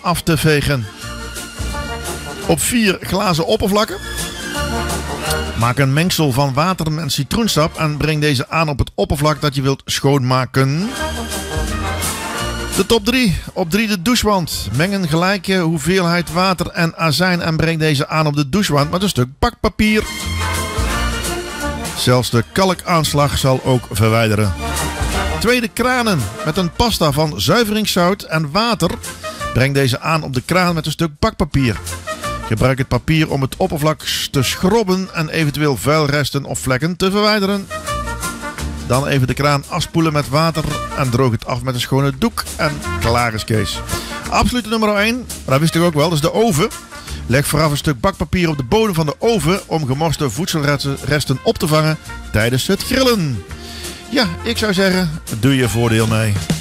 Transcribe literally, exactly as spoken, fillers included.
af te vegen. Op vier glazen oppervlakken. Maak een mengsel van water en citroensap en breng deze aan op het oppervlak dat je wilt schoonmaken. De top drie. Op drie de douchewand. Meng een gelijke hoeveelheid water en azijn en breng deze aan op de douchewand met een stuk bakpapier. Zelfs de kalkaanslag zal ook verwijderen. Tweede kranen. Met een pasta van zuiveringszout en water. Breng deze aan op de kraan met een stuk bakpapier. Gebruik het papier om het oppervlak te schrobben en eventueel vuilresten of vlekken te verwijderen. Dan even de kraan afspoelen met water en droog het af met een schone doek en klaar is Kees. Absolute nummer één, dat wist ik ook wel, dat is de oven. Leg vooraf een stuk bakpapier op de bodem van de oven om gemorste voedselresten op te vangen tijdens het grillen. Ja, ik zou zeggen, doe je voordeel mee.